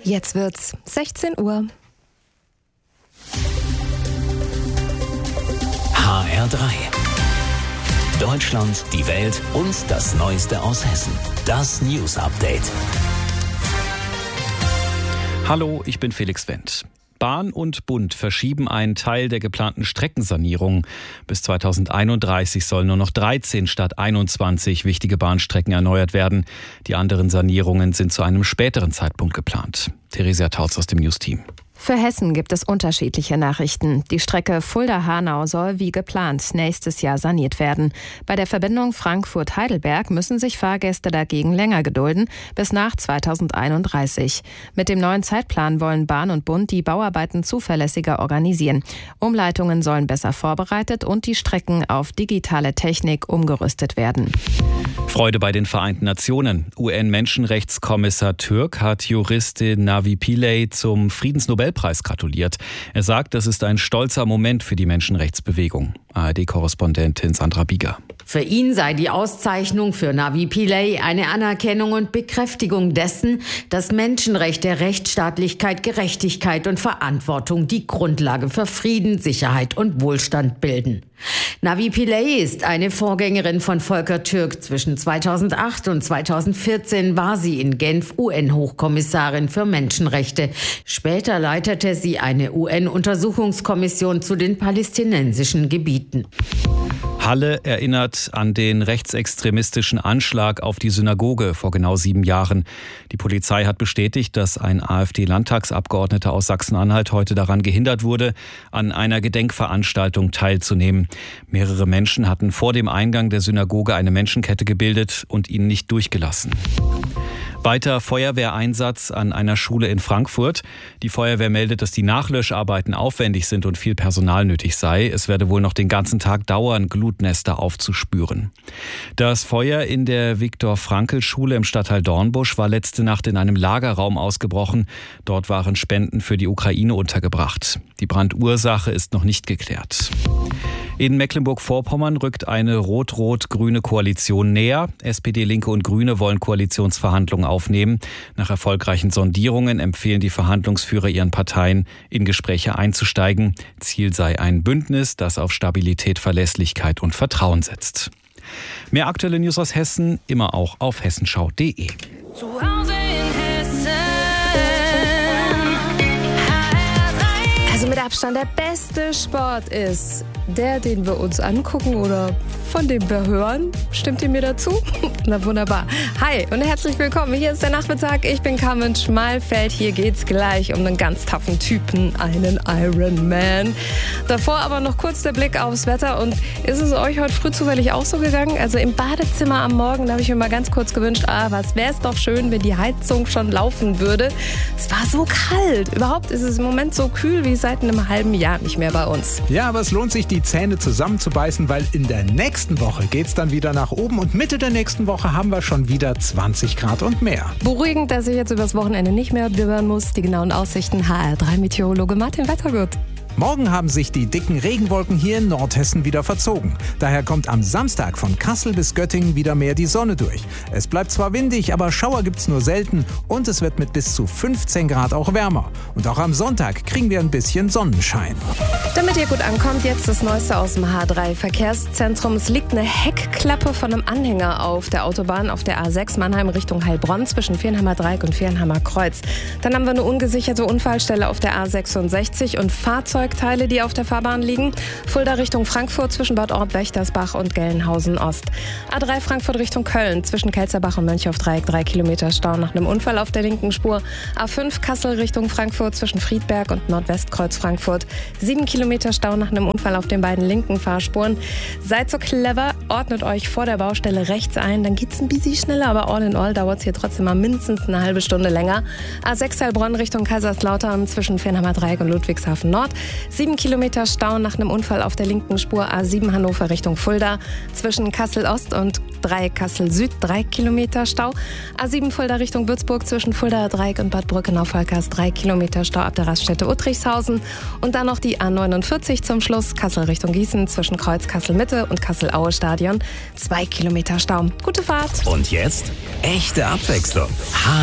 Jetzt wird's 16 Uhr. HR3. Deutschland, die Welt und das Neueste aus Hessen. Das News Update. Hallo, ich bin Felix Wendt. Bahn und Bund verschieben einen Teil der geplanten Streckensanierung. Bis 2031 sollen nur noch 13 statt 21 wichtige Bahnstrecken erneuert werden. Die anderen Sanierungen sind zu einem späteren Zeitpunkt geplant. Theresia Tautz aus dem News-Team. Für Hessen gibt es unterschiedliche Nachrichten. Die Strecke Fulda-Hanau soll wie geplant nächstes Jahr saniert werden. Bei der Verbindung Frankfurt-Heidelberg müssen sich Fahrgäste dagegen länger gedulden, bis nach 2031. Mit dem neuen Zeitplan wollen Bahn und Bund die Bauarbeiten zuverlässiger organisieren. Umleitungen sollen besser vorbereitet und die Strecken auf digitale Technik umgerüstet werden. Freude bei den Vereinten Nationen. UN-Menschenrechtskommissar Türk hat Juristin Navi Pillay zum Friedensnobelpreis gratuliert. Er sagt, das ist ein stolzer Moment für die Menschenrechtsbewegung. ARD-Korrespondentin Sandra Bieger. Für ihn sei die Auszeichnung für Navi Pillay eine Anerkennung und Bekräftigung dessen, dass Menschenrechte, Rechtsstaatlichkeit, Gerechtigkeit und Verantwortung die Grundlage für Frieden, Sicherheit und Wohlstand bilden. Navi Pillay ist eine Vorgängerin von Volker Türk. Zwischen 2008 und 2014 war sie in Genf UN-Hochkommissarin für Menschenrechte. Später leitete sie eine UN-Untersuchungskommission zu den palästinensischen Gebieten. Halle erinnert an den rechtsextremistischen Anschlag auf die Synagoge vor genau 7 Jahren. Die Polizei hat bestätigt, dass ein AfD-Landtagsabgeordneter aus Sachsen-Anhalt heute daran gehindert wurde, an einer Gedenkveranstaltung teilzunehmen. Mehrere Menschen hatten vor dem Eingang der Synagoge eine Menschenkette gebildet und ihn nicht durchgelassen. Weiter Feuerwehreinsatz an einer Schule in Frankfurt. Die Feuerwehr meldet, dass die Nachlöscharbeiten aufwendig sind und viel Personal nötig sei. Es werde wohl noch den ganzen Tag dauern, Glutnester aufzuspüren. Das Feuer in der Viktor-Frankl-Schule im Stadtteil Dornbusch war letzte Nacht in einem Lagerraum ausgebrochen. Dort waren Spenden für die Ukraine untergebracht. Die Brandursache ist noch nicht geklärt. In Mecklenburg-Vorpommern rückt eine rot-rot-grüne Koalition näher. SPD, Linke und Grüne wollen Koalitionsverhandlungen aufnehmen. Nach erfolgreichen Sondierungen empfehlen die Verhandlungsführer ihren Parteien, in Gespräche einzusteigen. Ziel sei ein Bündnis, das auf Stabilität, Verlässlichkeit und Vertrauen setzt. Mehr aktuelle News aus Hessen, immer auch auf hessenschau.de. Zu Hause in Hessen. Also mit Abstand der beste Sport ist der, den wir uns angucken oder von dem wir hören. Stimmt ihr mir dazu? Na wunderbar. Hi und herzlich willkommen. Hier ist der Nachmittag. Ich bin Carmen Schmalfeld. Hier geht's gleich um einen ganz taffen Typen, einen Ironman. Davor aber noch kurz der Blick aufs Wetter. Und ist es euch heute früh zufällig auch so gegangen? Also im Badezimmer am Morgen, da habe ich mir mal ganz kurz gewünscht, was wäre es doch schön, wenn die Heizung schon laufen würde. Es war so kalt. Überhaupt ist es im Moment so kühl wie seit einem halben Jahr nicht mehr bei uns. Ja, aber es lohnt sich, die Zähne zusammenzubeißen, weil in der nächsten Woche geht's dann wieder nach oben und Mitte der nächsten Woche haben wir schon wieder 20 Grad und mehr. Beruhigend, dass ich jetzt übers Wochenende nicht mehr bibbern muss. Die genauen Aussichten HR3-Meteorologe Martin Wettergut. Morgen haben sich die dicken Regenwolken hier in Nordhessen wieder verzogen. Daher kommt am Samstag von Kassel bis Göttingen wieder mehr die Sonne durch. Es bleibt zwar windig, aber Schauer gibt's nur selten und es wird mit bis zu 15 Grad auch wärmer. Und auch am Sonntag kriegen wir ein bisschen Sonnenschein. Damit ihr gut ankommt, jetzt das Neueste aus dem H3-Verkehrszentrum. Es liegt eine Heckklappe von einem Anhänger auf der Autobahn auf der A6 Mannheim Richtung Heilbronn zwischen Vierenheimer Dreieck und Vierenheimer Kreuz. Dann haben wir eine ungesicherte Unfallstelle auf der A66 und Fahrzeugteile, die auf der Fahrbahn liegen. Fulda Richtung Frankfurt zwischen Bad Ort, Wächtersbach und Gelnhausen Ost. A3 Frankfurt Richtung Köln zwischen Kelzerbach und Mönchhoff-Dreieck 3 Kilometer Stau nach einem Unfall auf der linken Spur. A5 Kassel Richtung Frankfurt zwischen Friedberg und Nordwestkreuz Frankfurt 7 Kilometer Stau nach einem Unfall auf den beiden linken Fahrspuren. Seid so clever, ordnet euch vor der Baustelle rechts ein, dann geht's ein bisschen schneller, aber all in all dauert es hier trotzdem mal mindestens eine halbe Stunde länger. A6 Heilbronn Richtung Kaiserslautern zwischen Vierenheimer Dreieck und Ludwigshafen Nord 7 Kilometer Stau nach einem Unfall auf der linken Spur. A7 Hannover Richtung Fulda zwischen Kassel Ost und Dreieck Kassel Süd 3 Kilometer Stau. A7 Fulda Richtung Würzburg zwischen Fulda Dreieck und Bad Brückenau-Volkers 3 Kilometer Stau ab der Raststätte Uttrichshausen. Und dann noch die A49 zum Schluss Kassel Richtung Gießen zwischen Kreuz Kassel Mitte und Kassel-Aue Stadion 2 Kilometer Stau. Gute Fahrt. Und jetzt echte Abwechslung.